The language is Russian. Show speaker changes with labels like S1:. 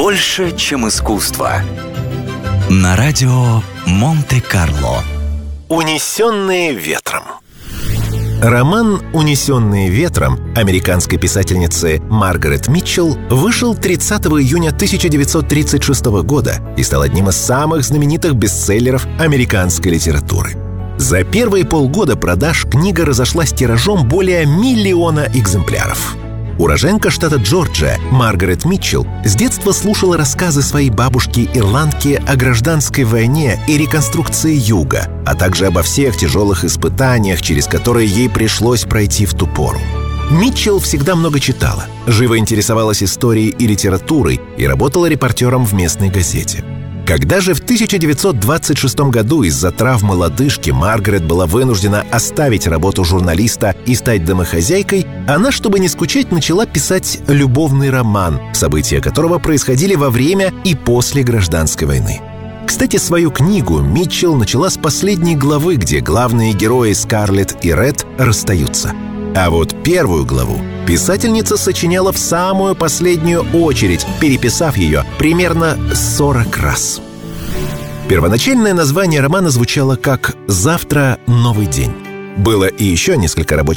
S1: больше, чем искусство. На радио Монте-Карло.
S2: «Унесенные ветром». Роман «Унесенные ветром» американской писательницы Маргарет Митчелл вышел 30 июня 1936 года и стал одним из самых знаменитых бестселлеров американской литературы. За первые полгода продаж книга разошлась тиражом более 1 миллиона экземпляров. Уроженка штата Джорджия Маргарет Митчелл с детства слушала рассказы своей бабушки-ирландки о гражданской войне и реконструкции Юга, а также обо всех тяжелых испытаниях, через которые ей пришлось пройти в ту пору. Митчелл всегда много читала, живо интересовалась историей и литературой и работала репортером в местной газете. Когда же в 1926 году из-за травмы лодыжки Маргарет была вынуждена оставить работу журналиста и стать домохозяйкой, она, чтобы не скучать, начала писать любовный роман, события которого происходили во время и после гражданской войны. Кстати, свою книгу Митчелл начала с последней главы, где главные герои Скарлетт и Ред расстаются. А вот первую главу писательница сочиняла в самую последнюю очередь, переписав ее примерно 40 раз. Первоначальное название романа звучало как «Завтра новый день». Было и еще несколько рабочих